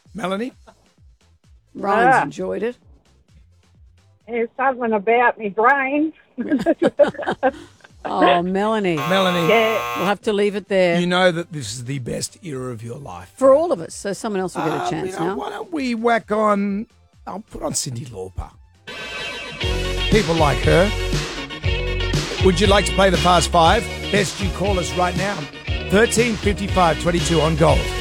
Melanie? Ryan's enjoyed it. There's something about me brain. Oh, Melanie. Yeah. We'll have to leave it there. You know that this is the best era of your life. For all of us, so someone else will get a chance now. Why don't we whack on... I'll put on Cyndi Lauper. People like her. Would you like to play the Fast Five? Best you call us right now. 13 55 22 on Gold.